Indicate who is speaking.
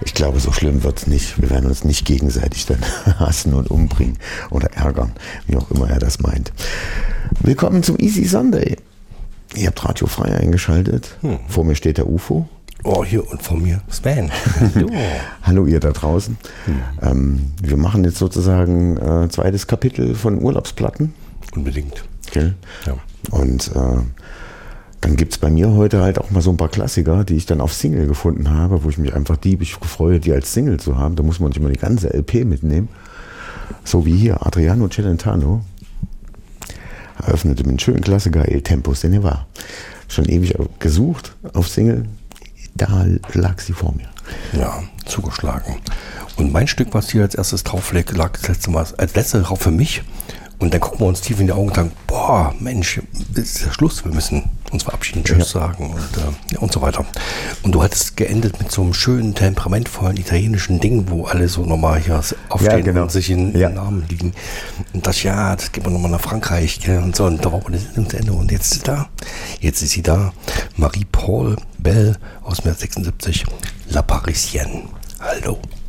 Speaker 1: Ich glaube, so schlimm wird es nicht. Wir werden uns nicht gegenseitig dann hassen und umbringen oder ärgern, wie auch immer er das meint. Willkommen zum Easy Sunday. Ihr habt Radio Frei eingeschaltet. Vor mir steht der UFO.
Speaker 2: Oh, hier und vor mir Sven. Hallo.
Speaker 1: Hallo ihr da draußen. Wir machen jetzt sozusagen zweites Kapitel von Urlaubsplatten.
Speaker 2: Unbedingt.
Speaker 1: Okay.
Speaker 2: Ja.
Speaker 1: Und dann gibt es bei mir heute halt auch mal so ein paar Klassiker, die ich dann auf Single gefunden habe, wo ich mich einfach diebisch freue, die als Single zu haben. Da muss man nicht mal die ganze LP mitnehmen. So wie hier, Adriano Celentano eröffnete mit einem schönen Klassiker El Tempo se ne va. Schon ewig gesucht auf Single. Da lag sie vor mir.
Speaker 2: Ja, zugeschlagen. Und mein Stück, was hier als erstes drauf lag, das letzte Mal als letztes drauf für mich. Und dann gucken wir uns tief in die Augen und sagen, boah, Mensch, ist der Schluss, wir müssen uns verabschieden, Tschüss sagen und so weiter. Und du hattest geendet mit so einem schönen, temperamentvollen italienischen Ding, wo alle so nochmal hier aufstehen und sich in den Armen liegen. Und das gehen wir nochmal nach Frankreich, gell? Und so, und da war die Sendung zu Ende. Und jetzt ist sie da, Marie-Paul Bell aus dem Jahr 76, La Parisienne. Hallo.